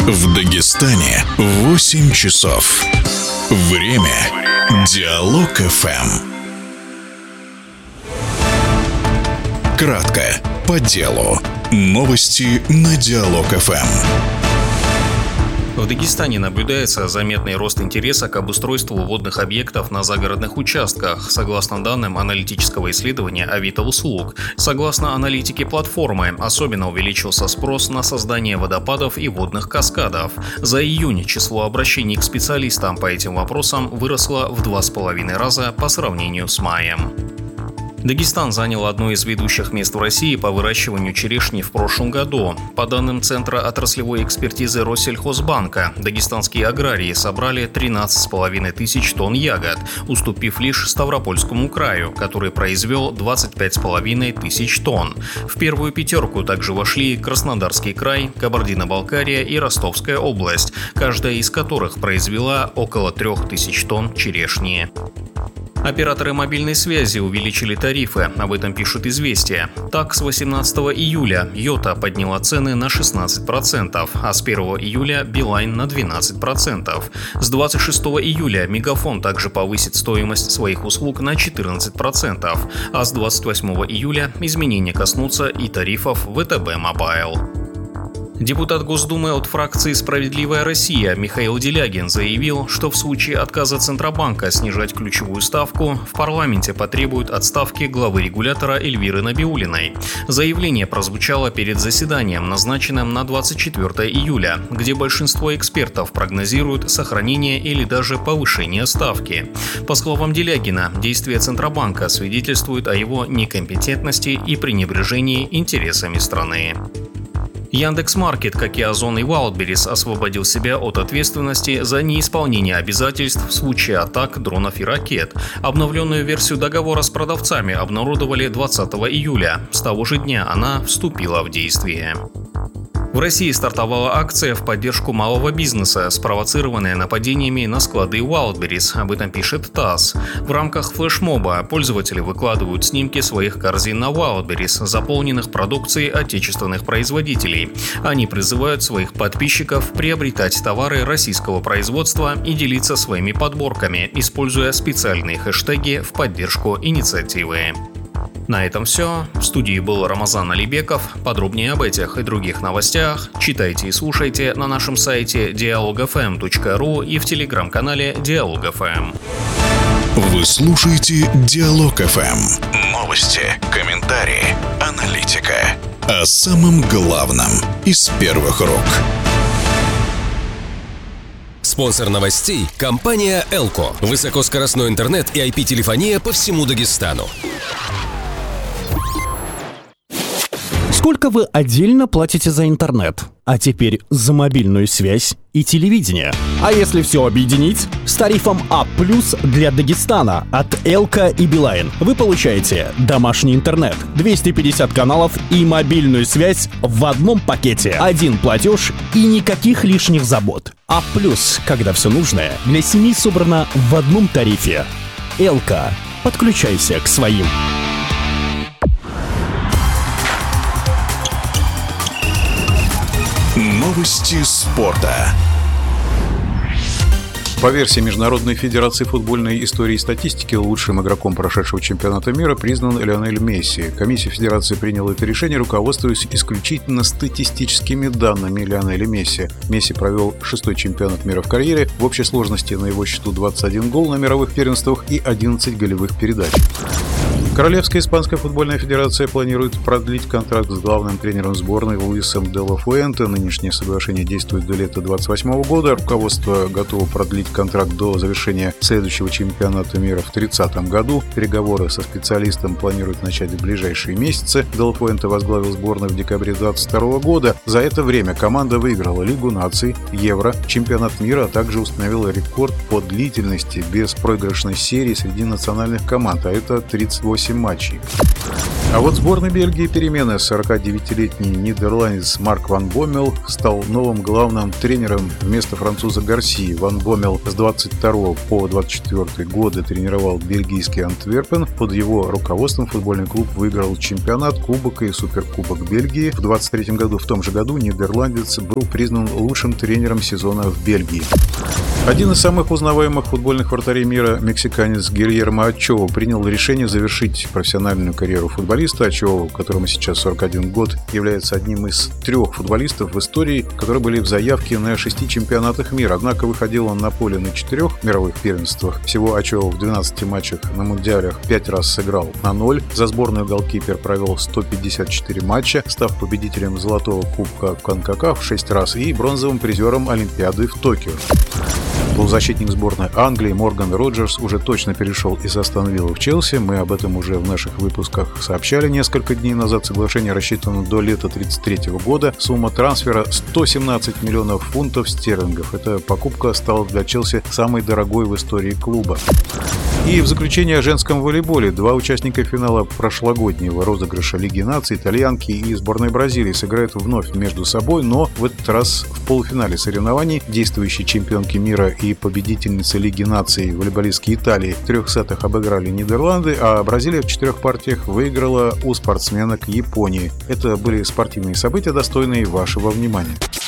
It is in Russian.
В Дагестане 8 часов. Время Диалог ФМ. Кратко, по делу. Новости на Диалог ФМ. В Дагестане наблюдается заметный рост интереса к обустройству водных объектов на загородных участках, согласно данным аналитического исследования Авито услуг. Согласно аналитике платформы, особенно увеличился спрос на создание водопадов и водных каскадов. За июнь число обращений к специалистам по этим вопросам выросло в 2,5 раза по сравнению с маем. Дагестан занял одно из ведущих мест в России по выращиванию черешни в прошлом году. По данным Центра отраслевой экспертизы Россельхозбанка, дагестанские аграрии собрали 13,5 тысяч тонн ягод, уступив лишь Ставропольскому краю, который произвел 25,5 тысяч тонн. В первую пятерку также вошли Краснодарский край, Кабардино-Балкария и Ростовская область, каждая из которых произвела около 3000 тонн черешни. Операторы мобильной связи увеличили тарифы, об этом пишут «Известия». Так, с 18 июля Йота подняла цены на 16%, а с 1 июля Билайн на 12%. С 26 июля Мегафон также повысит стоимость своих услуг на 14%, а с 28 июля изменения коснутся и тарифов ВТБ Мобайл. Депутат Госдумы от фракции «Справедливая Россия» Михаил Делягин заявил, что в случае отказа Центробанка снижать ключевую ставку, в парламенте потребуют отставки главы регулятора Эльвиры Набиуллиной. Заявление прозвучало перед заседанием, назначенным на 24 июля, где большинство экспертов прогнозируют сохранение или даже повышение ставки. По словам Делягина, действия Центробанка свидетельствуют о его некомпетентности и пренебрежении интересами страны. Яндекс.Маркет, как и Озон и Wildberries, освободил себя от ответственности за неисполнение обязательств в случае атак дронов и ракет. Обновленную версию договора с продавцами обнародовали 20 июля. С того же дня она вступила в действие. В России стартовала акция в поддержку малого бизнеса, спровоцированная нападениями на склады Wildberries, об этом пишет ТАСС. В рамках флешмоба пользователи выкладывают снимки своих корзин на Wildberries, заполненных продукцией отечественных производителей. Они призывают своих подписчиков приобретать товары российского производства и делиться своими подборками, используя специальные хэштеги в поддержку инициативы. На этом все. В студии был Рамазан Алибеков. Подробнее об этих и других новостях читайте и слушайте на нашем сайте dialogfm.ru и в телеграм-канале Диалог ФМ. Вы слушаете Диалог ФМ. Новости, комментарии, аналитика. О самом главном из первых рук. Спонсор новостей – компания «Элко». Высокоскоростной интернет и IP-телефония по всему Дагестану. Сколько вы отдельно платите за интернет? А теперь за мобильную связь и телевидение. А если все объединить? С тарифом А+ для Дагестана от Элка и Билайн вы получаете домашний интернет, 250 каналов и мобильную связь в одном пакете. Один платеж и никаких лишних забот. А+, когда все нужное, для семьи собрано в одном тарифе. Элка. Подключайся к своим. Новости спорта. По версии Международной федерации футбольной истории и статистики, лучшим игроком прошедшего чемпионата мира признан Лионель Месси. Комиссия федерации приняла это решение, руководствуясь исключительно статистическими данными Лионеля Месси. Месси провел 6-й чемпионат мира в карьере. В общей сложности на его счету 21 гол на мировых первенствах и 11 голевых передач. Королевская испанская футбольная федерация планирует продлить контракт с главным тренером сборной Луисом де ла Фуэнте. Нынешнее соглашение действует до лета 2028 года. Руководство готово продлить контракт до завершения следующего чемпионата мира в 2030 году. Переговоры со специалистом планируют начать в ближайшие месяцы. Де ла Фуэнте возглавил сборную в декабре 2022 года. За это время команда выиграла Лигу наций, Евро, чемпионат мира, а также установила рекорд по длительности беспроигрышной серии среди национальных команд, а это 38 матчей. А вот сборной Бельгии перемены. 49-летний нидерландец Марк Ван Боммел стал новым главным тренером вместо француза Гарси. Ван Боммел с 22 по 24 годы тренировал бельгийский Антверпен. Под его руководством футбольный клуб выиграл чемпионат, кубок и суперкубок Бельгии. В 23 году, в том же году, нидерландец был признан лучшим тренером сезона в Бельгии. Один из самых узнаваемых футбольных вратарей мира, мексиканец Гильермо Очоа, принял решение завершить профессиональную карьеру футболиста. Очоа, которому сейчас 41 год, является одним из 3 футболистов в истории, которые были в заявке на 6 чемпионатах мира. Однако выходил он на поле на 4 мировых первенствах. Всего Очоа в 12 матчах на мундиалях 5 раз сыграл на 0. За сборную голкипер провел 154 матча, став победителем Золотого кубка КонКакаф 6 раз и бронзовым призером Олимпиады в Токио. Полузащитник сборной Англии Морган Роджерс уже точно перешел из Астон Виллы в Челси. Мы об этом уже в наших выпусках сообщали несколько дней назад. Соглашение рассчитано до лета 1933 года. Сумма трансфера 117 миллионов фунтов стерлингов. Эта покупка стала для Челси самой дорогой в истории клуба. И в заключение о женском волейболе. 2 участника финала прошлогоднего розыгрыша Лиги наций, итальянки и сборной Бразилии, сыграют вновь между собой, но в этот раз в полуфинале соревнований. Действующие чемпионки мира и победительницы Лиги наций волейболистки Италии в 3 сетах обыграли Нидерланды, а Бразилия в 4 партиях выиграла у спортсменок Японии. Это были спортивные события, достойные вашего внимания.